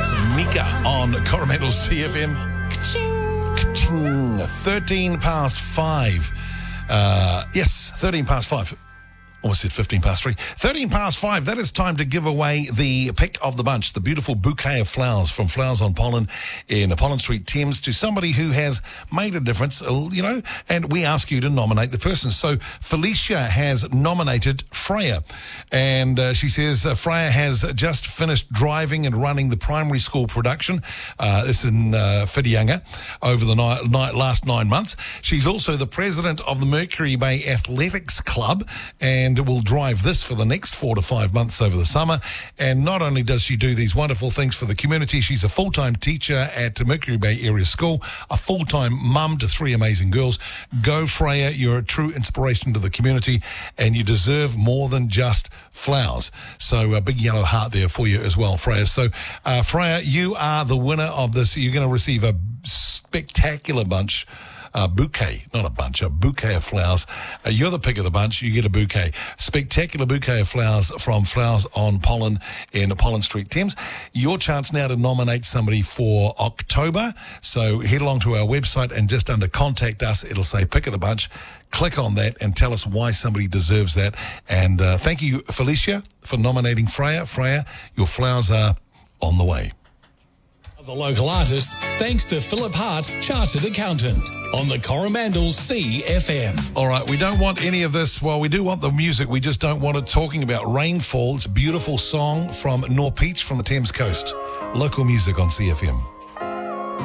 Mika on Coromandel CFM. Ka-ching. 13 past 5. Yes, 13 past 5. Almost said 15 past 3. 13 past 5, that is time to give away the pick of the bunch, the beautiful bouquet of flowers from Flowers on Pollen in Pollen Street, Thames, to somebody who has made a difference, and we ask you to nominate the person. So Felicia has nominated Freya, and she says Freya has just finished driving and running the primary school production. This in Whitianga over the last 9 months. She's also the president of the Mercury Bay Athletics Club, and will drive this for the next 4 to 5 months over the summer. And not only does she do these wonderful things for the community, she's a full-time teacher at Mercury Bay Area School, a full-time mum to 3 amazing girls. Go, Freya, you're a true inspiration to the community, and you deserve more than just flowers. So a big yellow heart there for you as well, Freya. So, Freya, you are the winner of this. You're going to receive a spectacular bunch. A bouquet, not a bunch, a bouquet of flowers. You're the pick of the bunch. You get a bouquet. Spectacular bouquet of flowers from Flowers on Pollen in Pollen Street, Thames. Your chance now to nominate somebody for October. So head along to our website and just under Contact Us, it'll say pick of the bunch. Click on that and tell us why somebody deserves that. And thank you, Felicia, for nominating Freya. Freya, your flowers are on the way. The local artist, thanks to Philip Hart, Chartered Accountant, on the Coromandel CFM. All right, we don't want any of this. Well, we do want the music. We just don't want it talking about rainfall. It's a beautiful song from Norpeach from the Thames Coast. Local music on CFM.